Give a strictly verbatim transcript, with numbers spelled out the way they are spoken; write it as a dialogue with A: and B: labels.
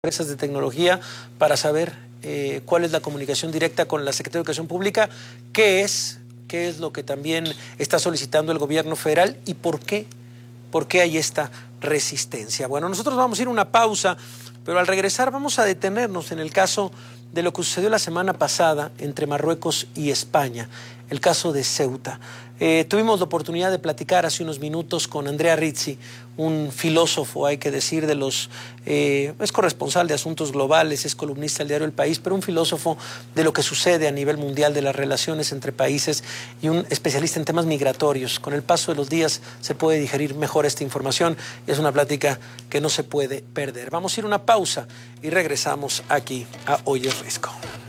A: empresas de tecnología para saber eh, cuál es la comunicación directa con la Secretaría de Educación Pública, qué es, qué es lo que también está solicitando el gobierno federal y por qué, por qué hay esta resistencia. Bueno, nosotros vamos a ir a una pausa, pero al regresar vamos a detenernos en el caso de lo que sucedió la semana pasada entre Marruecos y España, el caso de Ceuta. Eh, tuvimos la oportunidad de platicar hace unos minutos con Andrea Rizzi, un filósofo, hay que decir, de los eh, es corresponsal de asuntos globales, es columnista del diario El País, pero un filósofo de lo que sucede a nivel mundial, de las relaciones entre países y un especialista en temas migratorios. Con el paso de los días se puede digerir mejor esta información y es una plática que no se puede perder. Vamos a ir a una pausa y regresamos aquí a Hoy es Risco.